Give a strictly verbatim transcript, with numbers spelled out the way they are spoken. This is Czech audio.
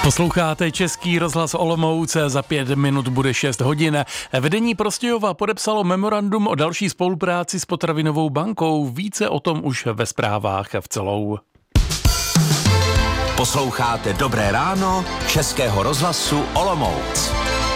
Posloucháte Český rozhlas Olomouc, za pět minut bude šest hodin. Vedení Prostějova podepsalo memorandum o další spolupráci s Potravinovou bankou. Více o tom už ve zprávách v celou. Posloucháte Dobré ráno Českého rozhlasu Olomouc.